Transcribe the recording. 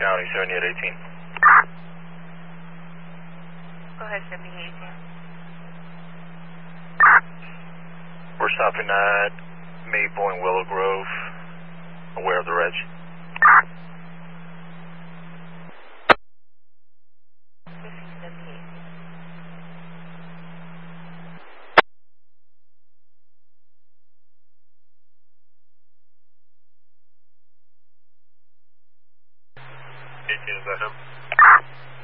County 7818. Go ahead, 7818. We're stopping at Maple and Willow Grove, aware of the reg. 7818. Is that him?